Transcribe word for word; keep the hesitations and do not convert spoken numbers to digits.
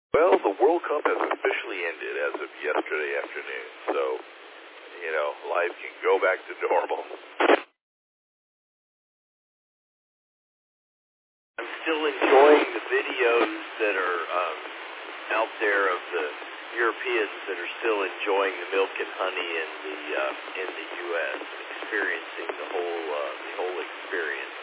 Well, the World Cup has officially ended as of yesterday afternoon, so, you know, life can go back to normal. I'm still enjoying the videos that are um, out there of the Europeans that are still enjoying the milk and honey in the uh, in the U S, experiencing the whole uh, the whole experience.